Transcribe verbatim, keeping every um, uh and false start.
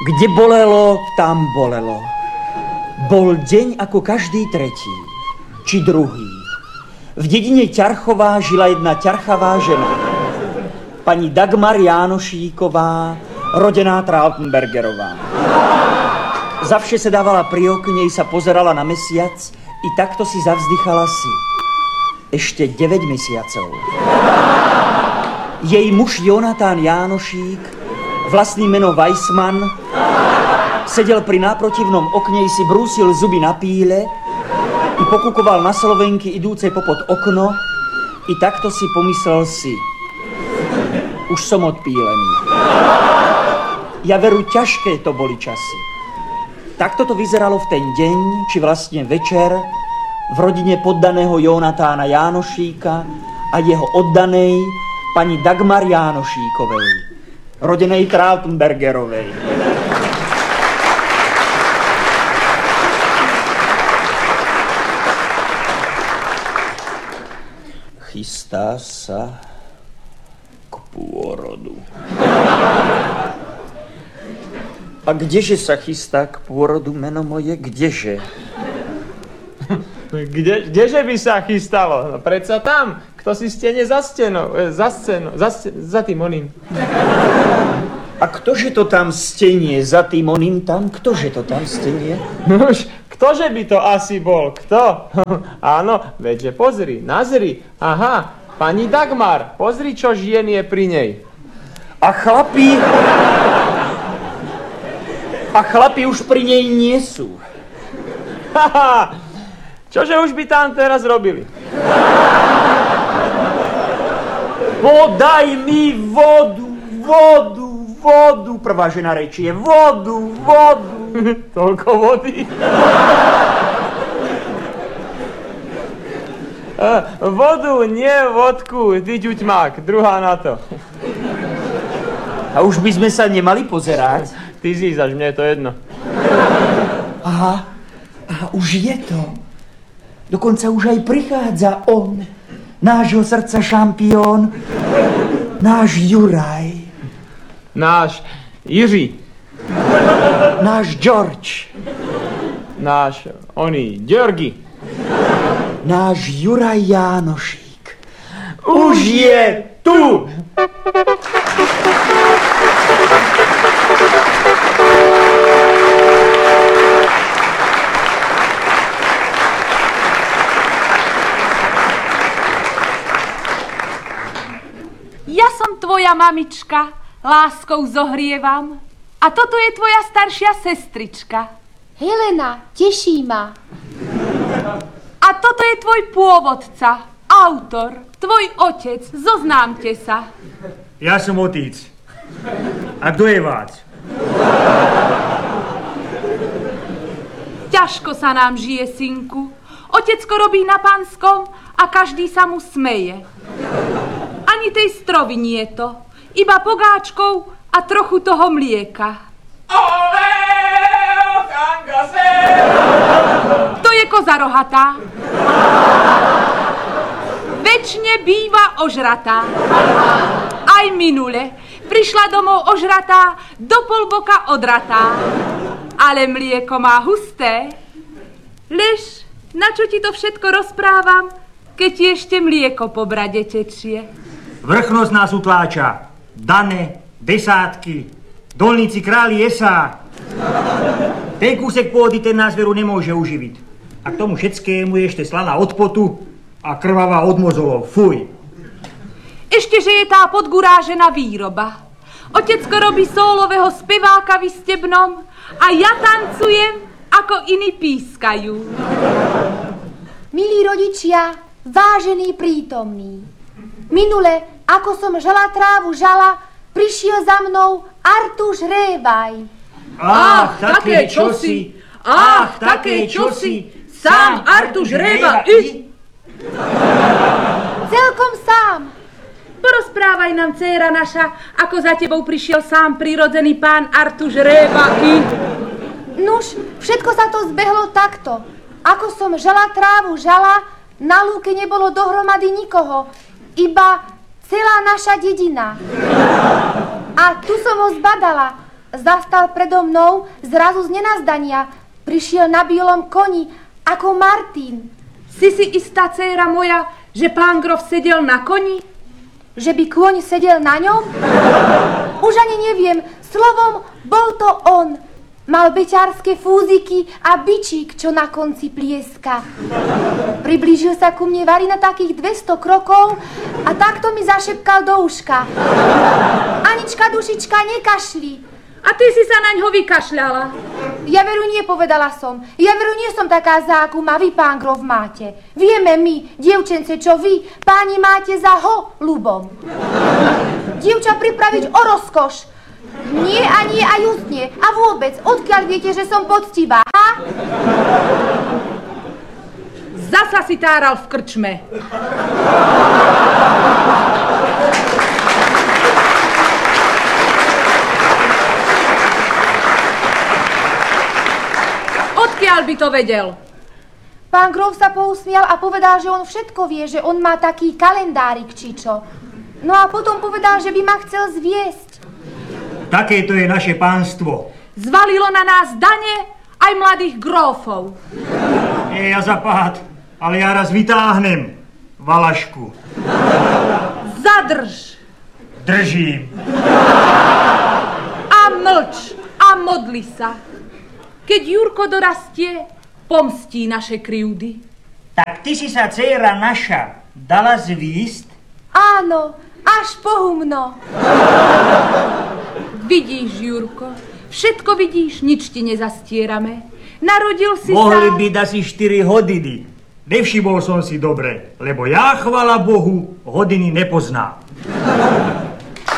Kde bolelo, tam bolelo. Bol deň ako každý tretí, či druhý. V dedine Ťarchová žila jedna ťarchavá žena. Pani Dagmar Jánošíková, rodená Trautenbergerová. Zavše se dávala pri okne, sa pozerala na mesiac i takto si zavzdychala si. Ešte deväť mesiacov. Jej muž Jonatán Jánošík, vlastný meno Weissmann, sedel pri náprotivnom okne, si brúsil zuby na píle i pokukoval na Slovenky idúcej popod okno i takto si pomyslel si. Už som odpílený. Ja veru, ťažké to boli časy. Takto to vyzeralo v ten deň, či vlastne večer, v rodine poddaného Jonatána Jánošíka a jeho oddanej pani Dagmar Jánošíkovej, rodenej Trautenbergerovej. Chystá sa k pôrodu. A kdeže sa chystá k pôrodu, meno moje, kdeže? Kde, kdeže by sa chystalo? No predsa tam, kto si stene za stenou, za scénou, za, za tým oným. A ktože to tam stenie za tým oným tam? Ktože to tam stenie? No už, ktože by to asi bol? Kto? Áno, veďže pozri, nazri. Aha, pani Dagmar, pozri, čo žien je pri nej. A chlapi... A chlapi už pri nej nie sú. Haha, čože už by tam teraz robili? Podaj mi vodu, vodu, vodu. Prvá žena rečie, vodu, vodu. Toľko vody. Vodu, nie vodku, ty ťuťmák, druhá na to. A už by sme sa nemali pozerať? Ty zízaš, mne je to jedno. Aha, aha, už je to. Dokonca už aj prichádza on, nášho srdca šampión, náš Juraj. Náš Jiří. Náš George. Náš, oný, Georgi. Náš Juraj Jánošík. Už je tu! Ja som tvoja mamička, láskou zohrievam. A toto je tvoja staršia sestrička. Helena, teší ma. A toto je tvoj pôvodca, autor, tvoj otec, zoznámte sa. Ja som otec. A kto je vás? Ťažko sa nám žije, synku. Otecko robí na panskom a každý sa mu smeje. Ani tej strovy nie to, iba pogáčkov a trochu toho mlieka. To je koza rohatá. Večne býva ožratá. Aj minule prišla domov ožratá, do polboka odratá. Ale mlieko má husté. Lež, na čo ti to všetko rozprávam, keď ti ešte mlieko po brade tečie? Vrchnosť nás utláča. Dane, desátky, dolníci králi esá. Ten kúsek pôdy ten nás veru nemôže uživiť. A k tomu všetkému je ešte slaná od potu a krvavá od mozolov. Fuj. Ešte, že je tá podgurážená výroba. Otecko robí sólového speváka vystebnom a ja tancujem, ako iní pískajú. Milí rodičia, vážení prítomní, minule, ako som žala trávu žala, prišiel za mnou Artuš Révaj. Ach, také čosi, ach, také čosi, sám Artuš Révaj. Celkom sám. Porozprávaj nám, dcéra naša, ako za tebou prišiel sám prirodzený pán Artuš Révaj. Nuž, všetko sa to zbehlo takto. Ako som žala trávu žala, na lúke nebolo dohromady nikoho, iba celá naša dedina. A tu som ho zbadala. Zastal predo mnou zrazu z nenazdania. Prišiel na bielom koni, ako Martin. Si si istá, dcéra moja, že pán grof sedel na koni? Že by kôň sedel na ňom? Už ani neviem. Slovom, bol to on. Mal beťárske fúziky a bičík, čo na konci plieska. Priblížil sa ku mne vari na takých dvesto krokov a takto mi zašepkal do uška. Anička, dušička, nekašli. A ty si sa na ňo vykašľala. Ja veru nie, povedala som. Ja veru nie som taká za akú ma vy, pán grof, máte. Vieme my, dievčence, čo vy, páni, máte za ho ľubom. Dievča pripraviť o rozkoš. Nie a nie a justne. A vôbec, odkiaľ viete, že som poctivá, ha? Zasa si táral v krčme. Odkiaľ by to vedel? Pán grof sa pousmial a povedal, že on všetko vie, že on má taký kalendárik, či čo. No a potom povedal, že by ma chcel zviesť. Také to je naše pánstvo. Zvalilo na nás dane aj mladých grófov. Nie ja zapád, ale ja raz vytáhnem valašku. Zadrž Držím. a mlč a modli sa. Keď Jurko dorastie, pomstí naše krivdy. Tak ty si sa, dcéra naša, dala zvíst? Áno, až pohumno. Vidíš, Jurko, všetko vidíš, nič ti nezastierame. Narodil si Mohli sa... byť asi štyri hodiny. Nevšimol som si dobre, lebo ja, chvala Bohu, hodiny nepoznám.